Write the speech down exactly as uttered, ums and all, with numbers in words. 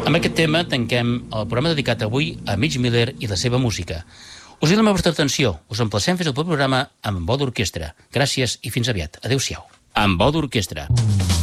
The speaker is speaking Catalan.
Amb aquest tema tanquem el programa dedicat avui a Mitch Miller i la seva música. Us donem la vostra atenció. Us emplacem fins al proper programa amb Bo d'Orquestra. Gràcies i fins aviat. Adéu-siau. Amb Bo d'Orquestra.